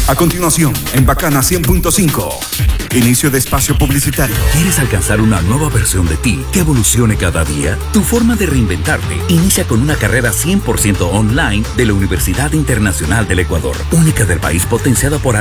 A continuación, en Bacana 100.5, inicio de espacio publicitario. ¿Quieres alcanzar una nueva versión de ti que evolucione cada día? Tu forma de reinventarte inicia con una carrera 100% online de la Universidad Internacional del Ecuador, única del país, potenciada por